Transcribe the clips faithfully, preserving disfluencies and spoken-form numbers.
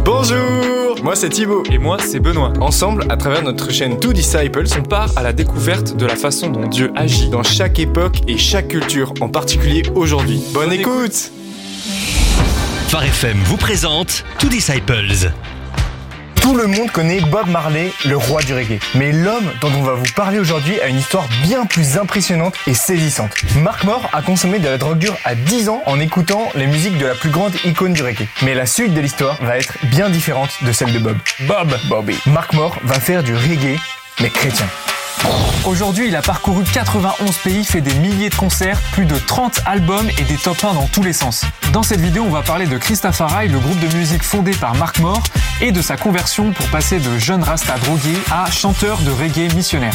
Bonjour, moi c'est Thibaut. Et moi c'est Benoît. Ensemble, à travers notre chaîne Two Disciples, on part à la découverte de la façon dont Dieu agit dans chaque époque et chaque culture, en particulier aujourd'hui. Bonne, Bonne écoute. écoute Phare F M vous présente Two Disciples. Tout le monde connaît Bob Marley, le roi du reggae. Mais l'homme dont on va vous parler aujourd'hui a une histoire bien plus impressionnante et saisissante. Mark Moore a consommé de la drogue dure à dix ans en écoutant les musiques de la plus grande icône du reggae. Mais la suite de l'histoire va être bien différente de celle de Bob. Bob Bobby. Mark Moore va faire du reggae, mais chrétien. Aujourd'hui, il a parcouru quatre-vingt-onze pays, fait des milliers de concerts, plus de trente albums et des top un dans tous les sens. Dans cette vidéo, on va parler de Christafari, le groupe de musique fondé par Mark Moore, et de sa conversion pour passer de jeune rasta drogué à chanteur de reggae missionnaire.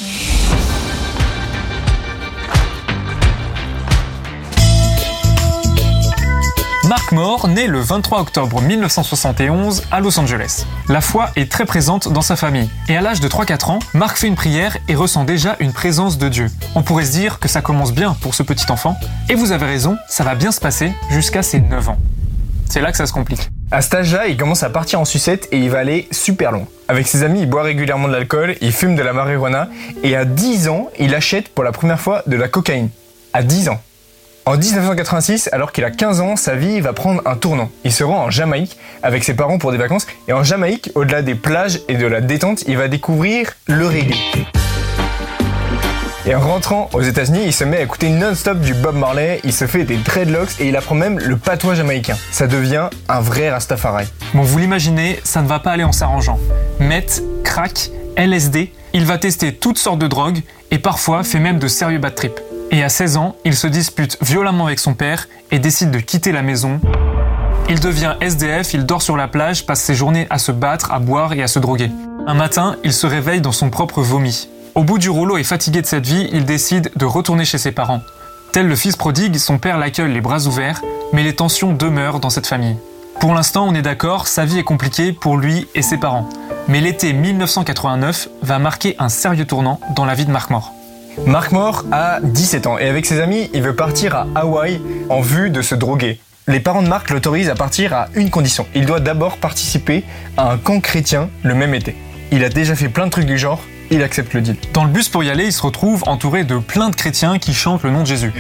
Mark Moore naît le vingt-trois octobre mille neuf cent soixante et onze à Los Angeles. La foi est très présente dans sa famille. Et à l'âge de trois à quatre ans, Mark fait une prière et ressent déjà une présence de Dieu. On pourrait se dire que ça commence bien pour ce petit enfant. Et vous avez raison, ça va bien se passer jusqu'à ses neuf ans. C'est là que ça se complique. À cet âge-là, il commence à partir en sucette et il va aller super loin. Avec ses amis, il boit régulièrement de l'alcool, il fume de la marijuana et à dix ans, il achète pour la première fois de la cocaïne. À dix ans. En dix-neuf cent quatre-vingt-six, alors qu'il a quinze ans, sa vie va prendre un tournant. Il se rend en Jamaïque avec ses parents pour des vacances. Et en Jamaïque, au-delà des plages et de la détente, il va découvrir le reggae. Et en rentrant aux États-Unis, il se met à écouter non-stop du Bob Marley, il se fait des dreadlocks et il apprend même le patois jamaïcain. Ça devient un vrai Rastafari. Bon, vous l'imaginez, ça ne va pas aller en s'arrangeant. Meth, crack, L S D, il va tester toutes sortes de drogues et parfois fait même de sérieux bad trips. Et à seize ans, il se dispute violemment avec son père et décide de quitter la maison. Il devient S D F, il dort sur la plage, passe ses journées à se battre, à boire et à se droguer. Un matin, il se réveille dans son propre vomi. Au bout du rouleau et fatigué de cette vie, il décide de retourner chez ses parents. Tel le fils prodigue, son père l'accueille les bras ouverts, mais les tensions demeurent dans cette famille. Pour l'instant, on est d'accord, sa vie est compliquée pour lui et ses parents. Mais l'été mille neuf cent quatre-vingt-neuf va marquer un sérieux tournant dans la vie de Mark Moore. Mark Moore a dix-sept ans et avec ses amis, il veut partir à Hawaï en vue de se droguer. Les parents de Mark l'autorisent à partir à une condition. Il doit d'abord participer à un camp chrétien le même été. Il a déjà fait plein de trucs du genre, il accepte le deal. Dans le bus pour y aller, il se retrouve entouré de plein de chrétiens qui chantent le nom de Jésus.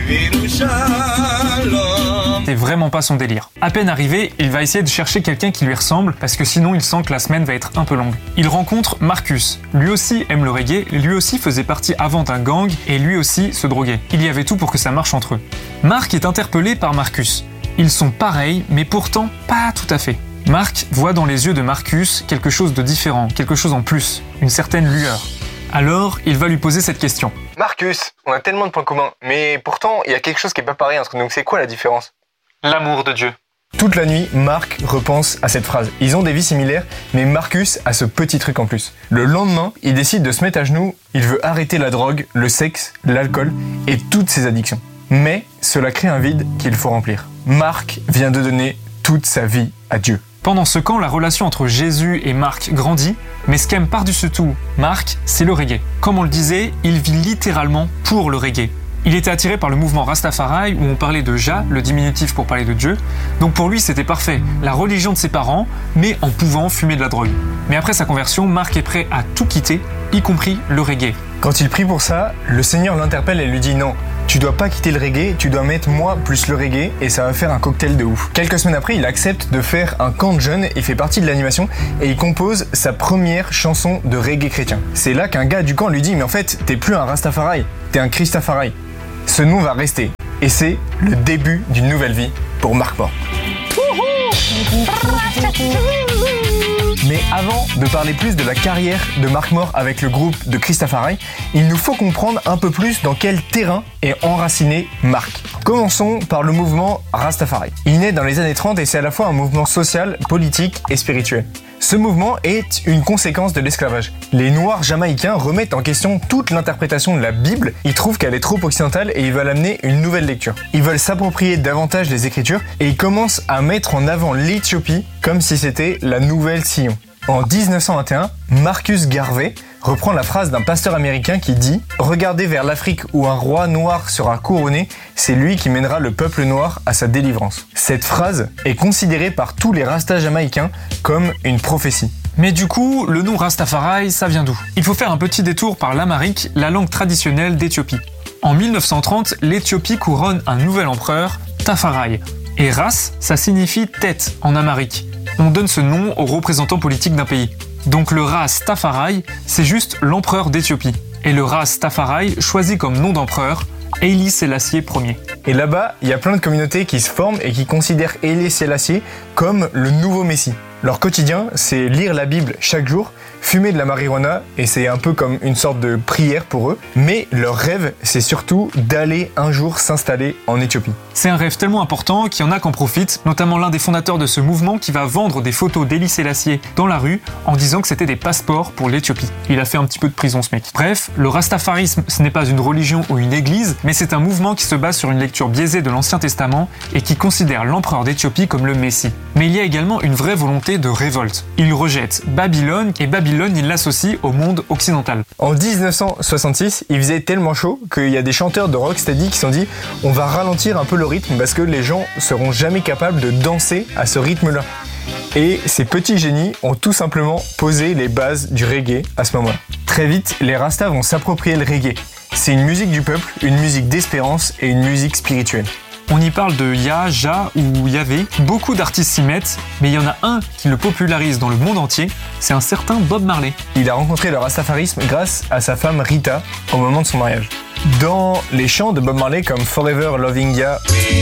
C'est vraiment pas son délire. À peine arrivé, il va essayer de chercher quelqu'un qui lui ressemble parce que sinon il sent que la semaine va être un peu longue. Il rencontre Marcus. Lui aussi aime le reggae, lui aussi faisait partie avant d'un gang et lui aussi se droguait. Il y avait tout pour que ça marche entre eux. Mark est interpellé par Marcus. Ils sont pareils, mais pourtant pas tout à fait. Mark voit dans les yeux de Marcus quelque chose de différent, quelque chose en plus, une certaine lueur. Alors, il va lui poser cette question. Marcus, on a tellement de points communs, mais pourtant, il y a quelque chose qui est pas pareil entre nous. C'est quoi la différence ? L'amour de Dieu. Toute la nuit, Mark repense à cette phrase. Ils ont des vies similaires, mais Marcus a ce petit truc en plus. Le lendemain, il décide de se mettre à genoux. Il veut arrêter la drogue, le sexe, l'alcool et toutes ses addictions. Mais cela crée un vide qu'il faut remplir. Mark vient de donner toute sa vie à Dieu. Pendant ce camp, la relation entre Jésus et Mark grandit, mais ce qu'aime par-dessus tout Mark, c'est le reggae. Comme on le disait, il vit littéralement pour le reggae. Il était attiré par le mouvement Rastafari où on parlait de Jah, le diminutif pour parler de Dieu. Donc pour lui, c'était parfait, la religion de ses parents, mais en pouvant fumer de la drogue. Mais après sa conversion, Mark est prêt à tout quitter, y compris le reggae. Quand il prie pour ça, le Seigneur l'interpelle et lui dit non. Tu dois pas quitter le reggae, tu dois mettre moi plus le reggae et ça va faire un cocktail de ouf. Quelques semaines après, il accepte de faire un camp de jeunes et fait partie de l'animation et il compose sa première chanson de reggae chrétien. C'est là qu'un gars du camp lui dit mais en fait, t'es plus un Rastafari, t'es un Christafari. Ce nom va rester et c'est le début d'une nouvelle vie pour Mark Moore. Mais avant de parler plus de la carrière de Mark Moore avec le groupe de Christafari, il nous faut comprendre un peu plus dans quel terrain est enraciné Mark. Commençons par le mouvement Rastafari. Il naît dans les années trente et c'est à la fois un mouvement social, politique et spirituel. Ce mouvement est une conséquence de l'esclavage. Les Noirs jamaïcains remettent en question toute l'interprétation de la Bible, ils trouvent qu'elle est trop occidentale et ils veulent amener une nouvelle lecture. Ils veulent s'approprier davantage les Écritures et ils commencent à mettre en avant l'Éthiopie comme si c'était la nouvelle Sion. En dix-neuf cent vingt et un, Marcus Garvey reprend la phrase d'un pasteur américain qui dit « Regardez vers l'Afrique où un roi noir sera couronné, c'est lui qui mènera le peuple noir à sa délivrance. » Cette phrase est considérée par tous les rastas jamaïcains comme une prophétie. Mais du coup, le nom Rastafari, ça vient d'où? Il faut faire un petit détour par l'Amharique, la langue traditionnelle d'Éthiopie. En mille neuf cent trente, l'Éthiopie couronne un nouvel empereur, Tafarai. Et Ras, ça signifie tête en amharique. On donne ce nom aux représentants politiques d'un pays. Donc le Ras Tafarai, c'est juste l'empereur d'Éthiopie. Et le Ras Tafarai choisit comme nom d'empereur Haile Selassie Ier. Et là-bas, il y a plein de communautés qui se forment et qui considèrent Haile Selassie comme le nouveau Messie. Leur quotidien, c'est lire la Bible chaque jour, fumer de la marijuana, et c'est un peu comme une sorte de prière pour eux. Mais leur rêve, c'est surtout d'aller un jour s'installer en Éthiopie. C'est un rêve tellement important qu'il y en a qui en profitent, notamment l'un des fondateurs de ce mouvement qui va vendre des photos d'Haile Selassie dans la rue en disant que c'était des passeports pour l'Éthiopie. Il a fait un petit peu de prison ce mec. Bref, le rastafarisme, ce n'est pas une religion ou une église, mais c'est un mouvement qui se base sur une lecture biaisée de l'Ancien Testament et qui considère l'empereur d'Éthiopie comme le Messie. Mais il y a également une vraie volonté de révolte. Il rejette Babylone et Babylone, il l'associe au monde occidental. En dix-neuf cent soixante-six, il faisait tellement chaud qu'il y a des chanteurs de rocksteady qui se sont dit « On va ralentir un peu le rythme parce que les gens seront jamais capables de danser à ce rythme-là. » Et ces petits génies ont tout simplement posé les bases du reggae à ce moment-là. Très vite, les Rastas vont s'approprier le reggae. C'est une musique du peuple, une musique d'espérance et une musique spirituelle. On y parle de Ya, Ja ou Yahvé. Beaucoup d'artistes s'y mettent, mais il y en a un qui le popularise dans le monde entier, c'est un certain Bob Marley. Il a rencontré le rastafarisme grâce à sa femme Rita au moment de son mariage. Dans les chants de Bob Marley comme Forever Loving Ya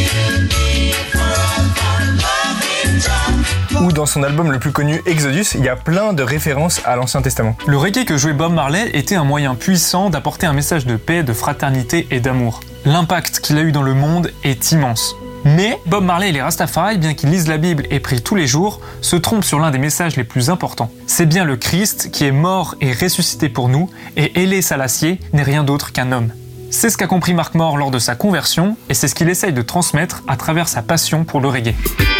ou dans son album le plus connu Exodus, il y a plein de références à l'Ancien Testament. Le reggae que jouait Bob Marley était un moyen puissant d'apporter un message de paix, de fraternité et d'amour. L'impact qu'il a eu dans le monde est immense. Mais Bob Marley et les Rastafari, bien qu'ils lisent la Bible et prient tous les jours, se trompent sur l'un des messages les plus importants. C'est bien le Christ qui est mort et ressuscité pour nous, et Haile Selassie n'est rien d'autre qu'un homme. C'est ce qu'a compris Mark Moore lors de sa conversion, et c'est ce qu'il essaye de transmettre à travers sa passion pour le reggae.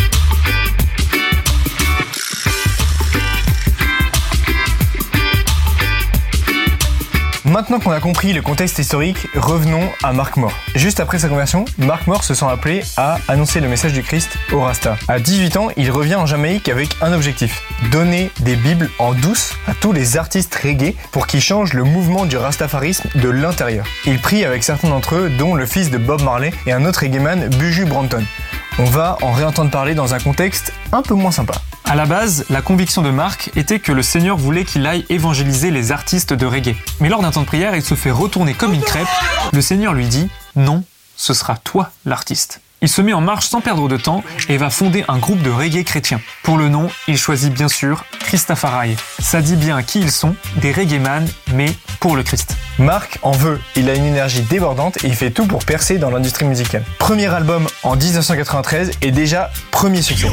Maintenant qu'on a compris le contexte historique, revenons à Mark Moore. Juste après sa conversion, Mark Moore se sent appelé à annoncer le message du Christ aux Rastas. À dix-huit ans, il revient en Jamaïque avec un objectif, donner des Bibles en douce à tous les artistes reggae pour qu'ils changent le mouvement du rastafarisme de l'intérieur. Il prie avec certains d'entre eux, dont le fils de Bob Marley et un autre reggaeman, Buju Banton. On va en réentendre parler dans un contexte un peu moins sympa. À la base, la conviction de Mark était que le Seigneur voulait qu'il aille évangéliser les artistes de reggae. Mais lors d'un temps de prière, il se fait retourner comme une crêpe. Le Seigneur lui dit « Non, ce sera toi l'artiste ». Il se met en marche sans perdre de temps et va fonder un groupe de reggae chrétien. Pour le nom, il choisit bien sûr Christafari. Ça dit bien qui ils sont, des reggaeman, mais pour le Christ. Mark en veut, il a une énergie débordante et il fait tout pour percer dans l'industrie musicale. Premier album en dix-neuf cent quatre-vingt-treize et déjà premier succès.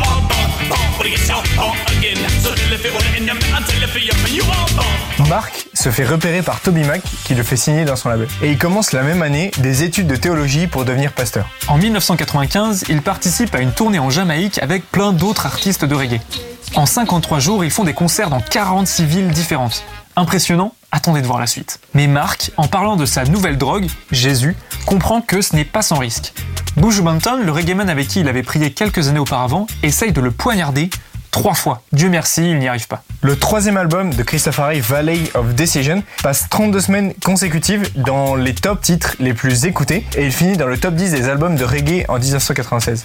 Mark se fait repérer par Toby Mac qui le fait signer dans son label. Et il commence la même année des études de théologie pour devenir pasteur. En mille neuf cent quatre-vingt-quinze, il participe à une tournée en Jamaïque avec plein d'autres artistes de reggae. En cinquante-trois jours, ils font des concerts dans quarante-six villes différentes. Impressionnant? Attendez de voir la suite. Mais Mark, en parlant de sa nouvelle drogue, Jésus, comprend que ce n'est pas sans risque. Buju Banton, le reggaeman avec qui il avait prié quelques années auparavant, essaye de le poignarder trois fois. Dieu merci, il n'y arrive pas. Le troisième album de Christafari, Valley of Decision, passe trente-deux semaines consécutives dans les top titres les plus écoutés et il finit dans le top dix des albums de reggae en dix-neuf cent quatre-vingt-seize.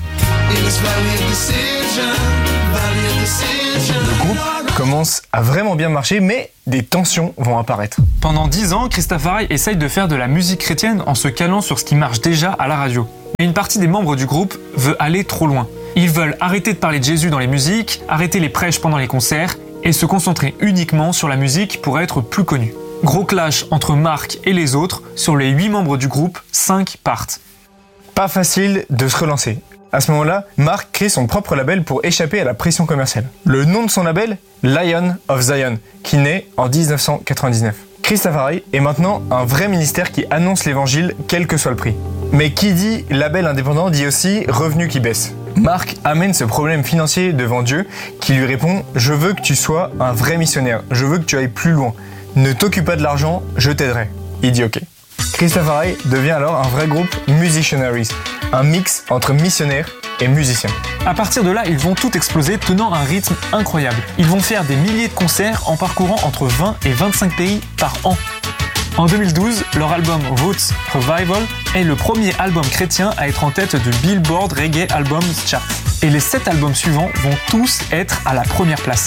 Le groupe commence à vraiment bien marcher, mais des tensions vont apparaître. Pendant dix ans, Christafari essaye de faire de la musique chrétienne en se calant sur ce qui marche déjà à la radio. Mais une partie des membres du groupe veut aller trop loin. Ils veulent arrêter de parler de Jésus dans les musiques, arrêter les prêches pendant les concerts et se concentrer uniquement sur la musique pour être plus connus. Gros clash entre Mark et les autres, sur les huit membres du groupe, cinq partent. Pas facile de se relancer. À ce moment-là, Mark crée son propre label pour échapper à la pression commerciale. Le nom de son label, Lion of Zion, qui naît en dix-neuf cent quatre-vingt-dix-neuf. Christafari est maintenant un vrai ministère qui annonce l'évangile quel que soit le prix. Mais qui dit label indépendant dit aussi revenu qui baisse. Mark amène ce problème financier devant Dieu qui lui répond « Je veux que tu sois un vrai missionnaire, je veux que tu ailles plus loin. Ne t'occupe pas de l'argent, je t'aiderai. Il dit ok. Christafari devient alors un vrai groupe Musicianaries, un mix entre missionnaires et musiciens. À partir de là, ils vont tout exploser, tenant un rythme incroyable. Ils vont faire des milliers de concerts en parcourant entre vingt et vingt-cinq pays par an. En deux mille douze, leur album Roots Revival est le premier album chrétien à être en tête du Billboard Reggae Albums Chart. Et les sept albums suivants vont tous être à la première place.